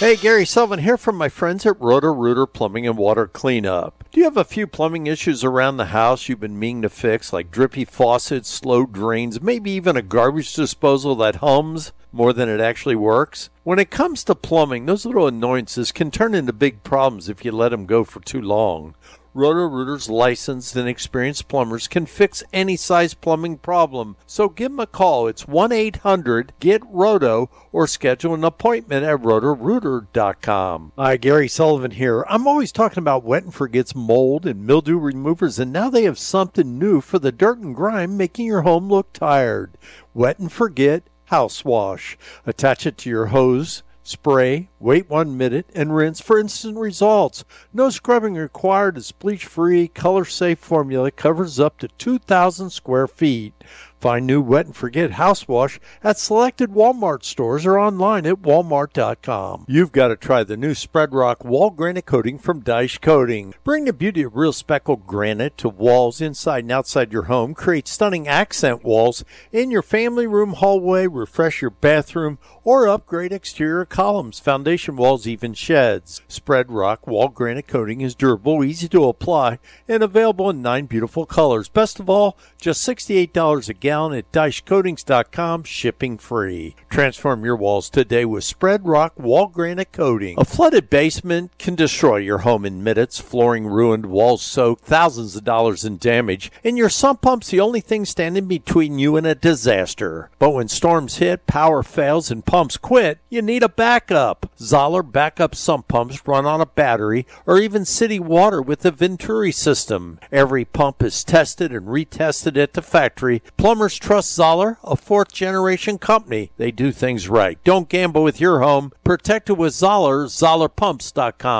Hey, Gary Sullivan here from my friends at Roto-Rooter Plumbing and Water Cleanup. Do you have a few plumbing issues around the house you've been meaning to fix, like drippy faucets, slow drains, maybe even a garbage disposal that hums more than it actually works? When it comes to plumbing, those little annoyances can turn into big problems if you let them go for too long. Roto-Rooter's licensed and experienced plumbers can fix any size plumbing problem. So give them a call. It's 1-800-GET-ROTO or schedule an appointment at rotorooter.com. Hi, Gary Sullivan here. I'm always talking about Wet and Forget's mold and mildew removers, and now they have something new for the dirt and grime, making your home look tired. Wet and Forget House Wash. Attach it to your hose, spray, wait 1 minute, and rinse for instant results. No scrubbing required. It's bleach-free, color-safe formula. Covers up to 2,000 square feet. Find new Wet and Forget House Wash at selected Walmart stores or online at walmart.com. You've got to try the new Spread Rock Wall Granite Coating from Dyche Coating. Bring the beauty of real speckled granite to walls inside and outside your home. Create stunning accent walls in your family room, hallway, refresh your bathroom, or upgrade exterior columns, foundation walls, even sheds. Spread Rock Wall Granite Coating is durable, easy to apply, and available in 9 beautiful colors. Best of all, just $68 a gallon at DycheCoatings.com, shipping free. Transform your walls today with Spread Rock Wall Granite Coating. A flooded basement can destroy your home in minutes. Flooring ruined, walls soaked, thousands of dollars in damage, and your sump pump's the only thing standing between you and a disaster. But when storms hit, power fails, and pumps quit, you need a backup. Zoller backup sump pumps run on a battery or even city water with the Venturi system. Every pump is tested and retested at the factory. Plumbers trust Zoller, a 4th-generation company. They do things right. Don't gamble with your home. Protect it with Zoller, ZollerPumps.com.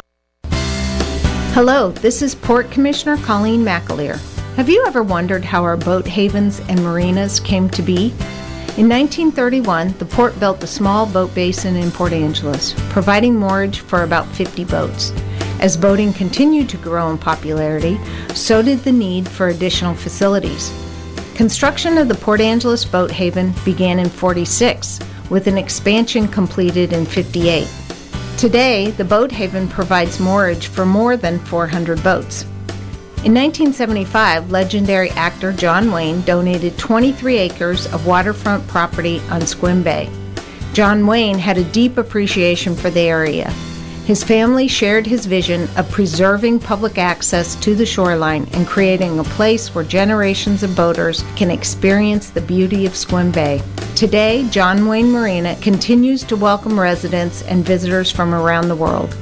Hello, this is Port Commissioner Colleen McAleer. Have you ever wondered how our boat havens and marinas came to be? In 1931, the port built a small boat basin in Port Angeles, providing moorage for about 50 boats. As boating continued to grow in popularity, so did the need for additional facilities. Construction of the Port Angeles Boat Haven began in '46, with an expansion completed in '58. Today, the Boat Haven provides moorage for more than 400 boats. In 1975, legendary actor John Wayne donated 23 acres of waterfront property on Sequim Bay. John Wayne had a deep appreciation for the area. His family shared his vision of preserving public access to the shoreline and creating a place where generations of boaters can experience the beauty of Sequim Bay. Today, John Wayne Marina continues to welcome residents and visitors from around the world.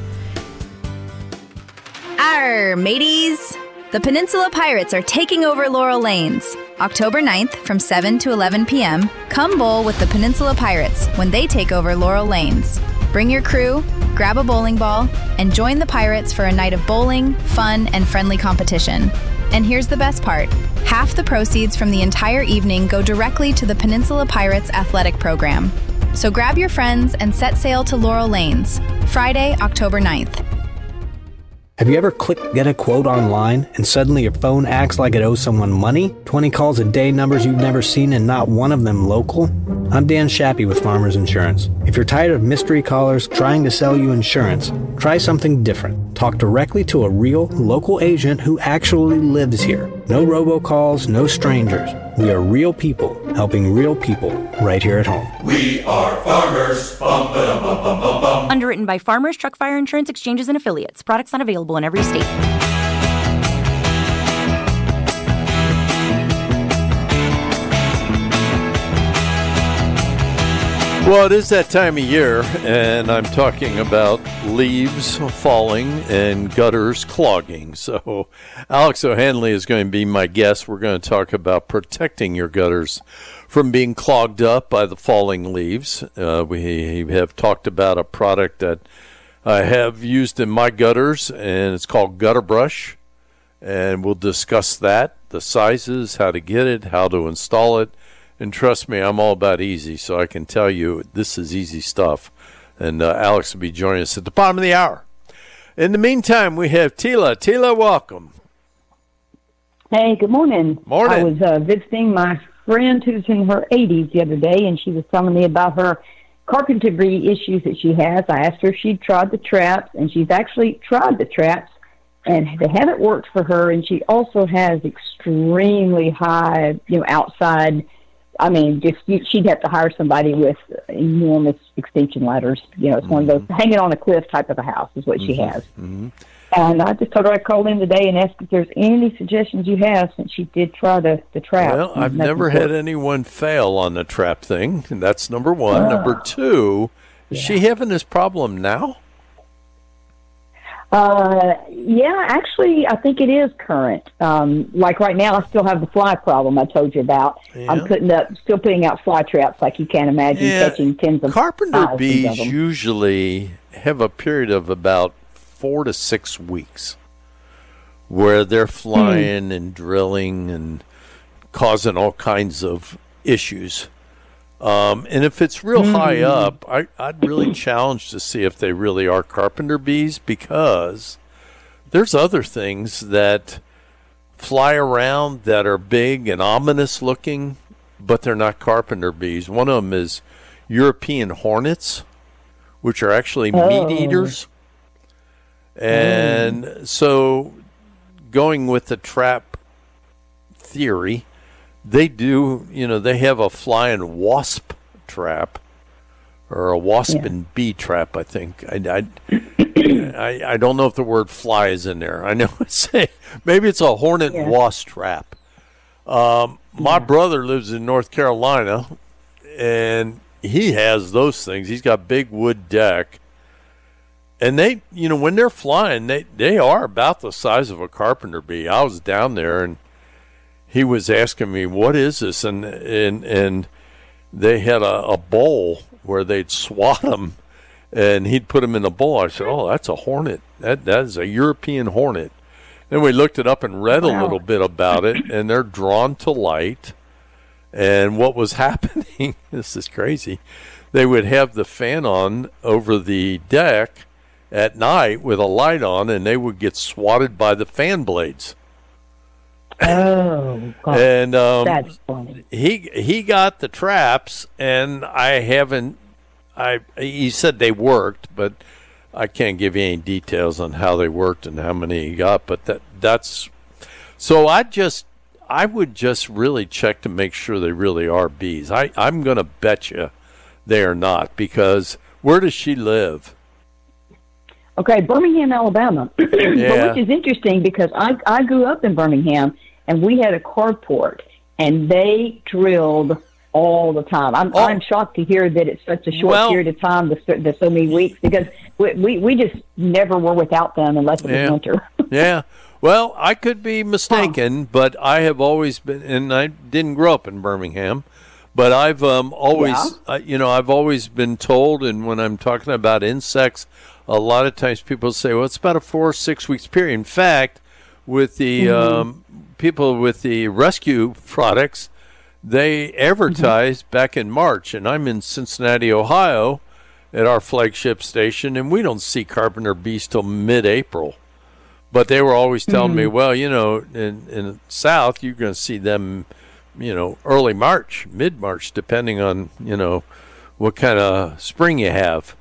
Arr, mateys! The Peninsula Pirates are taking over Laurel Lanes. October 9th from 7 to 11 p.m., come bowl with the Peninsula Pirates when they take over Laurel Lanes. Bring your crew, grab a bowling ball, and join the Pirates for a night of bowling, fun, and friendly competition. And here's the best part. Half the proceeds from the entire evening go directly to the Peninsula Pirates athletic program. So grab your friends and set sail to Laurel Lanes. Friday, October 9th. Have you ever clicked get a quote online and suddenly your phone acts like it owes someone money? 20 calls a day, numbers you've never seen, and not one of them local? I'm Dan Shappy with Farmers Insurance. If you're tired of mystery callers trying to sell you insurance, try something different. Talk directly to a real, local agent who actually lives here. No robocalls, no strangers. We are real people helping real people right here at home. We are farmers. Bum, ba-dum, bum, bum, bum, bum. Underwritten by Farmers Truck Fire Insurance Exchanges and Affiliates. Products not available in every state. Well, it is that time of year, and I'm talking about leaves falling and gutters clogging. So Alex O'Hanley is going to be my guest. We're going to talk about protecting your gutters from being clogged up by the falling leaves. We have talked about a product that I have used in my gutters, and it's called Gutter Brush. And we'll discuss that, the sizes, how to get it, how to install it. And trust me, I'm all about easy, so I can tell you this is easy stuff. And Alex will be joining us at the bottom of the hour. In the meantime, we have Tila. Tila, welcome. Hey, good morning. Morning. I was visiting my friend who's in her 80s the other day, and she was telling me about her carpentry issues that she has. I asked her if she'd tried the traps, and she's actually tried the traps, and they haven't worked for her. And she also has extremely high, outside. I mean, she'd have to hire somebody with enormous extension ladders. It's one of those hanging on a cliff type of a house is what she has. Mm-hmm. And I just told her I'd call in today and ask if there's any suggestions you have, since she did try the trap. Well, I've never had anyone fail on the trap thing, and that's number one. Number two, is she having this problem now? Yeah, actually, I think it is current. Like right now, I still have the fly problem I told you about. Yeah. I'm still putting out fly traps, like you can't imagine, catching tens of carpenter bees usually have a period of about 4 to 6 weeks where they're flying and drilling and causing all kinds of issues. And if it's real high up, I'd really challenge to see if they really are carpenter bees, because there's other things that fly around that are big and ominous looking, but they're not carpenter bees. One of them is European hornets, which are actually meat eaters. And so going with the trap theory, they do, they have a flying wasp trap, or a wasp and bee trap, I think. I don't know if the word fly is in there. I know maybe it's a hornet and wasp trap. My brother lives in North Carolina, and he has those things. He's got big wood deck. And they, when they're flying, they are about the size of a carpenter bee. I was down there, and he was asking me, what is this? And they had a bowl where they'd swat them, and he'd put them in the bowl. I said, oh, that's a hornet. That is a European hornet. Then we looked it up and read a little bit about it, and they're drawn to light. And what was happening, this is crazy, they would have the fan on over the deck at night with a light on, and they would get swatted by the fan blades. Oh, God. And that's funny. He got the traps, and he said they worked, but I can't give you any details on how they worked and how many he got. But that's so. I would just really check to make sure they really are bees. I'm going to bet you they are not, because where does she live? Okay, Birmingham, Alabama, which is interesting because I grew up in Birmingham, and we had a carport, and they drilled all the time. I'm shocked to hear that it's such a short period of time, the so many weeks, because we just never were without them unless it was winter. Yeah. Well, I could be mistaken, but I have always been, and I didn't grow up in Birmingham, but I've I've always been told, and when I'm talking about insects, a lot of times people say, well, it's about a 4 or 6 weeks period. In fact, with the people with the rescue products, they advertised back in March, and I'm in Cincinnati, Ohio, at our flagship station, and we don't see carpenter bees till mid-April. But they were always telling me, well, in the South, you're going to see them, early March, mid-March, depending on, what kind of spring you have.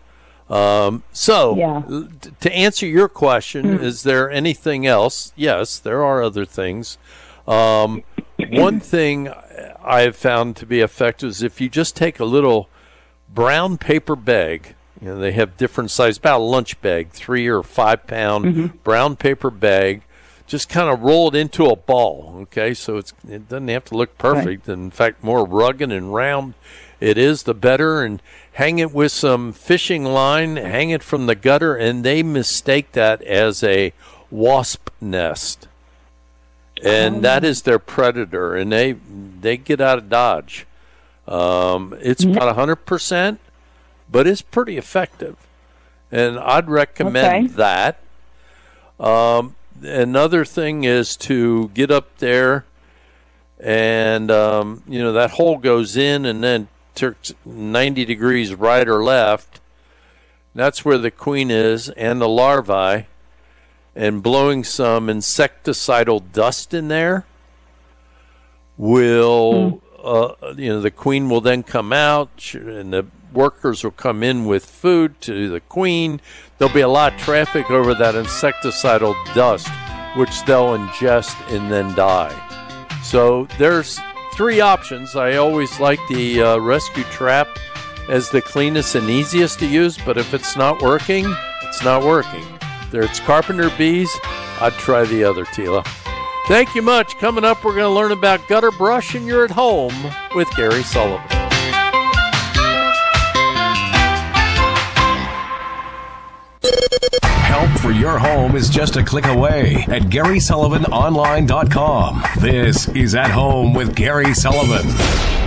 To answer your question, is there anything else? Yes, there are other things. One thing I've found to be effective is if you just take a little brown paper bag. They have different sizes, about a lunch bag, 3 or 5 pound brown paper bag. Just kind of roll it into a ball, okay? So it doesn't have to look perfect. Right. In fact, more rugged and round it is, the better. And hang it with some fishing line, hang it from the gutter, and they mistake that as a wasp nest. And that is their predator, and they get out of Dodge. It's about 100%, but it's pretty effective. And I'd recommend that. Another thing is to get up there and, that hole goes in and then turns 90 degrees right or left. That's where the queen is and the larvae. And blowing some insecticidal dust in there will the queen will then come out, and the workers will come in with food to the queen. There'll be a lot of traffic over that insecticidal dust, which they'll ingest and then die. So there's 3 options. I always like the rescue trap as the cleanest and easiest to use, but if it's not working, it's not working. There's carpenter bees. I'd try the other, Tila. Thank you much. Coming up, we're going to learn about gutter brush, and you're at home with Gary Sullivan. Help for your home is just a click away at GarySullivanOnline.com. This is At Home with Gary Sullivan.